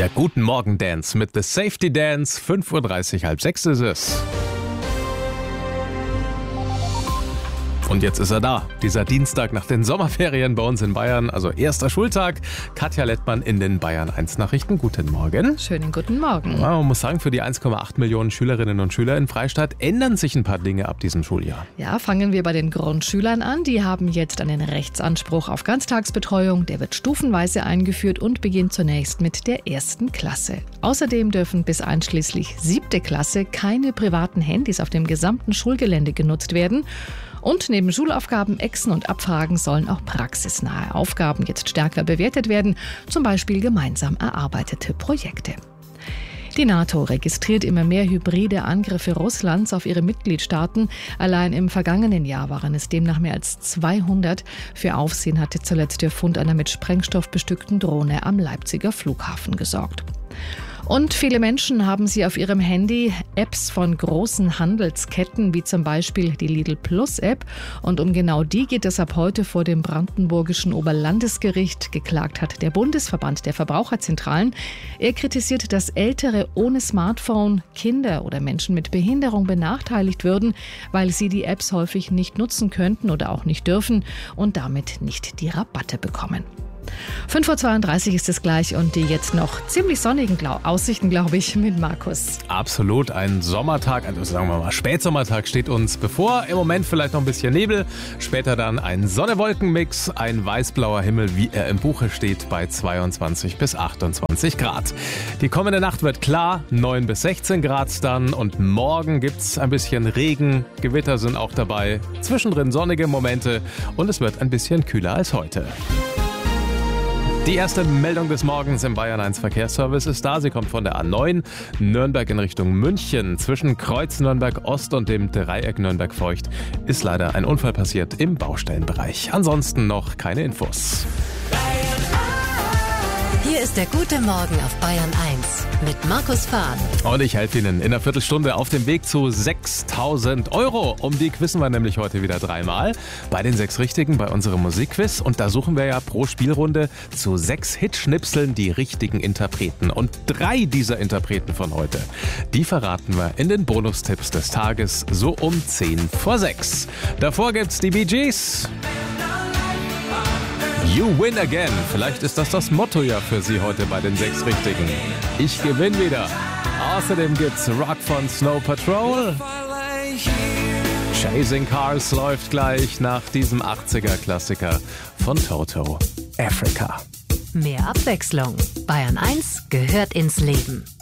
Der Guten Morgen Dance mit The Safety Dance. 5:30 Uhr, halb 6 ist es. Und jetzt ist er da, dieser Dienstag nach den Sommerferien bei uns in Bayern, also erster Schultag. Katja Lettmann in den Bayern 1 Nachrichten. Guten Morgen. Schönen guten Morgen. Ja, man muss sagen, für die 1,8 Millionen Schülerinnen und Schüler in Freistadt ändern sich ein paar Dinge ab diesem Schuljahr. Ja, fangen wir bei den Grundschülern an. Die haben jetzt einen Rechtsanspruch auf Ganztagsbetreuung. Der wird stufenweise eingeführt und beginnt zunächst mit der 1. Klasse. Außerdem dürfen bis einschließlich 7. Klasse keine privaten Handys auf dem gesamten Schulgelände genutzt werden. Und neben Schulaufgaben, Exen und Abfragen sollen auch praxisnahe Aufgaben jetzt stärker bewertet werden, zum Beispiel gemeinsam erarbeitete Projekte. Die NATO registriert immer mehr hybride Angriffe Russlands auf ihre Mitgliedstaaten. Allein im vergangenen Jahr waren es demnach mehr als 200. Für Aufsehen hatte zuletzt der Fund einer mit Sprengstoff bestückten Drohne am Leipziger Flughafen gesorgt. Und viele Menschen haben sie auf ihrem Handy Apps von großen Handelsketten, wie zum Beispiel die Lidl Plus App. Und um genau die geht es ab heute vor dem brandenburgischen Oberlandesgericht. Geklagt hat der Bundesverband der Verbraucherzentralen. Er kritisiert, dass Ältere ohne Smartphone, Kinder oder Menschen mit Behinderung benachteiligt würden, weil sie die Apps häufig nicht nutzen könnten oder auch nicht dürfen und damit nicht die Rabatte bekommen. 5:32 Uhr ist es gleich und die jetzt noch ziemlich sonnigen Aussichten, glaube ich, mit Markus. Absolut, ein Sommertag, also sagen wir mal Spätsommertag steht uns bevor. Im Moment vielleicht noch ein bisschen Nebel, später dann ein Sonne-Wolken-Mix, ein weiß-blauer Himmel, wie er im Buche steht, bei 22 bis 28 Grad. Die kommende Nacht wird klar, 9 bis 16 Grad dann und morgen gibt's ein bisschen Regen, Gewitter sind auch dabei, zwischendrin sonnige Momente und es wird ein bisschen kühler als heute. Die erste Meldung des Morgens im Bayern 1 Verkehrsservice ist da. Sie kommt von der A9 Nürnberg in Richtung München. Zwischen Kreuz Nürnberg Ost und dem Dreieck Nürnberg Feucht ist leider ein Unfall passiert im Baustellenbereich. Ansonsten noch keine Infos. Hier ist der Gute Morgen auf Bayern 1 mit Markus Fahn. Und ich helfe Ihnen in einer Viertelstunde auf dem Weg zu 6.000 €. Um die quizzen wir nämlich heute wieder 3-mal. Bei den 6 Richtigen bei unserem Musikquiz. Und da suchen wir ja pro Spielrunde zu 6 Hitschnipseln die richtigen Interpreten. Und 3 dieser Interpreten von heute, die verraten wir in den Bonustipps des Tages so um 10 vor 6. Davor gibt's die Bee Gees. You win again. Vielleicht ist das Motto ja für Sie heute bei den 6 Richtigen. Ich gewinne wieder. Außerdem gibt's Rock von Snow Patrol. Chasing Cars läuft gleich nach diesem 80er-Klassiker von Toto. Africa. Mehr Abwechslung. Bayern 1 gehört ins Leben.